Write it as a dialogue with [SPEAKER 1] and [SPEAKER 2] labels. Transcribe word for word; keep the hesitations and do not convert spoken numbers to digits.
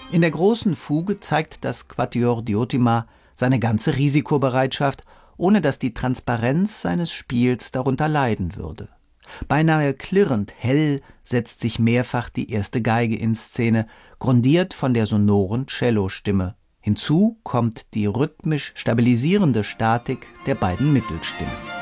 [SPEAKER 1] In der großen Fuge zeigt das Quatuor Diotima seine ganze Risikobereitschaft, ohne dass die Transparenz seines Spiels darunter leiden würde. Beinahe klirrend hell setzt sich mehrfach die erste Geige in Szene, grundiert von der sonoren Cellostimme. Hinzu kommt die rhythmisch stabilisierende Statik der beiden Mittelstimmen.